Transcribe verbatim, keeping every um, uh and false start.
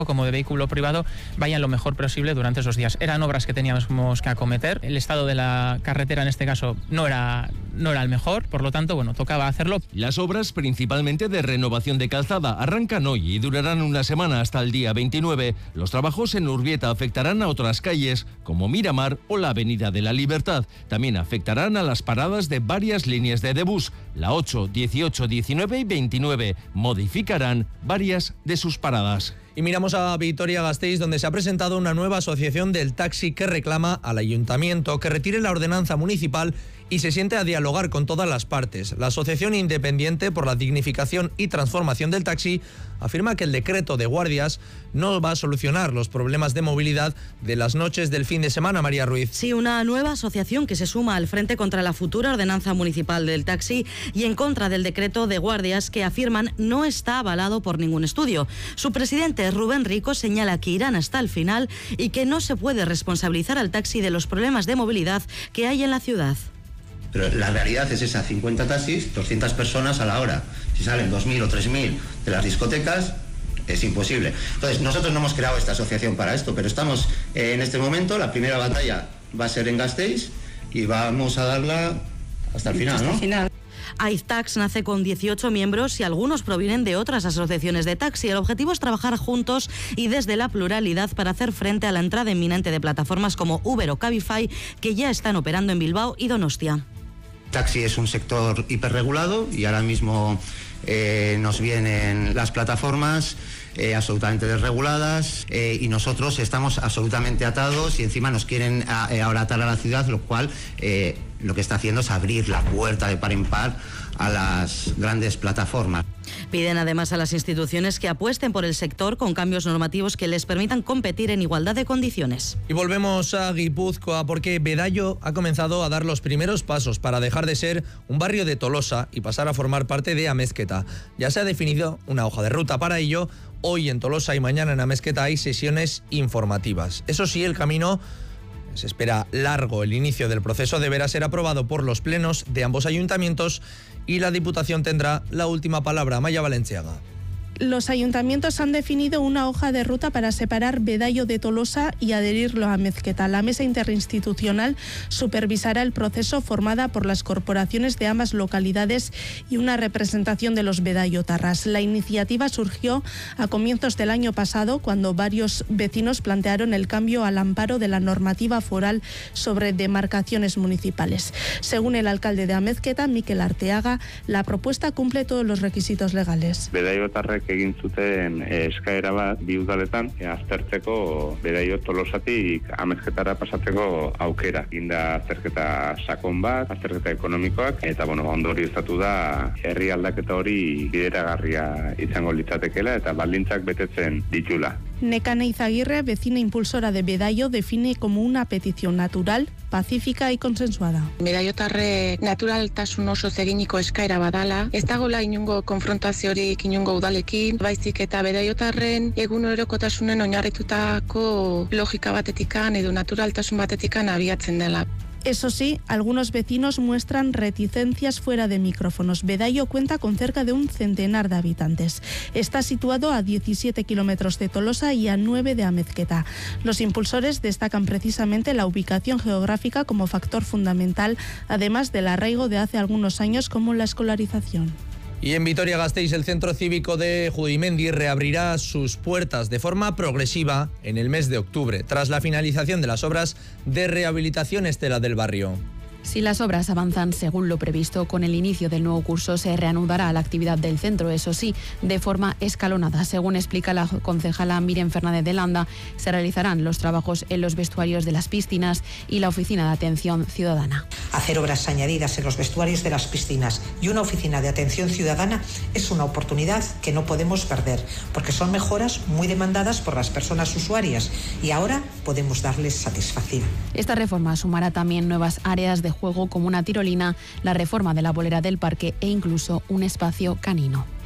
como de vehículo privado vayan lo mejor posible durante esos días. Eran obras que teníamos que acometer. El estado de la carretera en este caso no era, no era el mejor, por lo tanto, bueno, tocaba hacerlo. Las obras, principalmente de renovación de calzada, arrancan hoy y durarán una semana hasta el día veintinueve. Los trabajos en Urbieta afectarán a otras calles, como Miramar o la Avenida de la Libertad. También afectarán a las paradas de varias líneas de Debus, la ocho, dieciocho, diecinueve y veintinueve. Modificarán varias de sus paradas. Y miramos a Vitoria-Gasteiz, donde se ha presentado una nueva asociación del taxi que reclama al ayuntamiento que retire la ordenanza municipal y se siente a dialogar con todas las partes. La Asociación Independiente por la Dignificación y Transformación del Taxi afirma que el decreto de guardias no va a solucionar los problemas de movilidad de las noches del fin de semana. María Ruiz. Sí, una nueva asociación que se suma al frente contra la futura ordenanza municipal del taxi y en contra del decreto de guardias que afirman no está avalado por ningún estudio. Su presidente, Rubén Rico, señala que irán hasta el final y que no se puede responsabilizar al taxi de los problemas de movilidad que hay en la ciudad. Pero la realidad es esa, cincuenta taxis, doscientas personas a la hora. Si salen dos mil o tres mil de las discotecas, es imposible. Entonces, nosotros no hemos creado esta asociación para esto, pero estamos eh, en este momento, la primera batalla va a ser en Gasteiz y vamos a darla hasta el final, ¿no? Final. AIZTAX nace con dieciocho miembros y algunos provienen de otras asociaciones de taxi. El objetivo es trabajar juntos y desde la pluralidad para hacer frente a la entrada inminente de plataformas como Uber o Cabify, que ya están operando en Bilbao y Donostia. Taxi es un sector hiperregulado y ahora mismo eh, nos vienen las plataformas eh, absolutamente desreguladas eh, y nosotros estamos absolutamente atados y encima nos quieren a, eh, ahora atar a la ciudad, lo cual eh, lo que está haciendo es abrir la puerta de par en par a las grandes plataformas. Piden además a las instituciones que apuesten por el sector con cambios normativos que les permitan competir en igualdad de condiciones. Y volvemos a Guipúzcoa porque Bedaio ha comenzado a dar los primeros pasos para dejar de ser un barrio de Tolosa y pasar a formar parte de Amezketa. Ya se ha definido una hoja de ruta para ello. Hoy en Tolosa y mañana en Amezketa hay sesiones informativas. Eso sí, el camino se espera largo. El inicio del proceso deberá ser aprobado por los plenos de ambos ayuntamientos y la Diputación tendrá la última palabra. Maya Valenciaga. Los ayuntamientos han definido una hoja de ruta para separar Bedaio de Tolosa y adherirlo a Amezketa. La mesa interinstitucional supervisará el proceso, formada por las corporaciones de ambas localidades y una representación de los bedaiotarras. La iniciativa surgió a comienzos del año pasado, cuando varios vecinos plantearon el cambio al amparo de la normativa foral sobre demarcaciones municipales. Según el alcalde de Amezketa, Mikel Arteaga, la propuesta cumple todos los requisitos legales. Bedaiotarrek egin zuten eskaera bat bi udaletan aztertzeko Bedaio Tolosatik Amezketara pasatzeko aukera. Inda azterketa sakon bat, azterketa ekonomikoak, eta bueno, ondorioztatu da herri aldaketa hori bideragarria izango litzatekeela eta baldintzak betetzen ditula. Nekane Izaguirre, vecina impulsora de Bedaio, define como una petición natural, pacífica y consensuada. Bedaiotarrek naturaltasun oso eginiko eskaera badala, ez dagoela inungo konfrontaziorik inungo udalekin, baizik eta bedaiotarren egunerokotasunen oinarritutako logika batetikan edo naturaltasun batetikan abiatzen dela. Eso sí, algunos vecinos muestran reticencias fuera de micrófonos. Bedaio cuenta con cerca de un centenar de habitantes. Está situado a diecisiete kilómetros de Tolosa y a nueve de Amezketa. Los impulsores destacan precisamente la ubicación geográfica como factor fundamental, además del arraigo de hace algunos años como la escolarización. Y en Vitoria-Gasteiz, el Centro Cívico de Judimendi reabrirá sus puertas de forma progresiva en el mes de octubre, tras la finalización de las obras de rehabilitación estela del barrio. Si las obras avanzan según lo previsto, con el inicio del nuevo curso se reanudará la actividad del centro, eso sí, de forma escalonada. Según explica la concejala Miren Fernández de Landa, se realizarán los trabajos en los vestuarios de las piscinas y la oficina de atención ciudadana. Hacer obras añadidas en los vestuarios de las piscinas y una oficina de atención ciudadana es una oportunidad que no podemos perder, porque son mejoras muy demandadas por las personas usuarias y ahora podemos darles satisfacción. Esta reforma sumará también nuevas áreas de juego como una tirolina, la reforma de la bolera del parque e incluso un espacio canino.